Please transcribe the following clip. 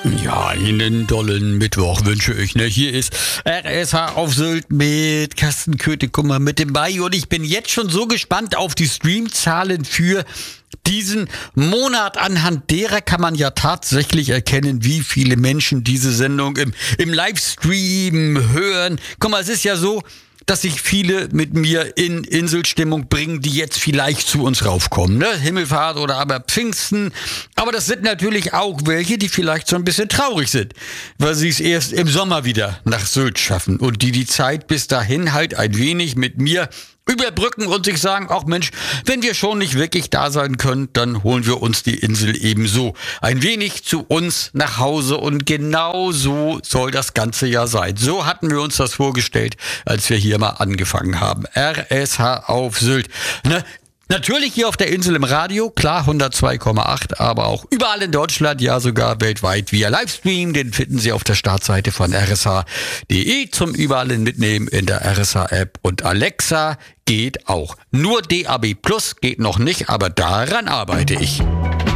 Ja, einen dollen Mittwoch wünsche ich. Ne? Hier ist RSH auf Sylt mit Carsten Köthe-Kummer mit dem Bei. Und ich bin jetzt schon so gespannt auf die Streamzahlen für diesen Monat. Anhand derer kann man ja tatsächlich erkennen, wie viele Menschen diese Sendung im Livestream hören. Guck mal, es ist ja so, dass sich viele mit mir in Inselstimmung bringen, die jetzt vielleicht zu uns raufkommen. Ne? Himmelfahrt oder aber Pfingsten. Aber das sind natürlich auch welche, die vielleicht so ein bisschen traurig sind, weil sie es erst im Sommer wieder nach Sylt schaffen und die Zeit bis dahin halt ein wenig mit mir überbrücken und sich sagen, ach Mensch, wenn wir schon nicht wirklich da sein können, dann holen wir uns die Insel ebenso ein wenig zu uns nach Hause und genau so soll das Ganze ja sein. So hatten wir uns das vorgestellt, als wir hier mal angefangen haben. RSH auf Sylt. Ne? Natürlich hier auf der Insel im Radio, klar 102,8, aber auch überall in Deutschland, ja sogar weltweit via Livestream. Den finden Sie auf der Startseite von rsh.de zum überall mitnehmen in der RSH-App. Und Alexa geht auch. Nur DAB Plus geht noch nicht, aber daran arbeite ich.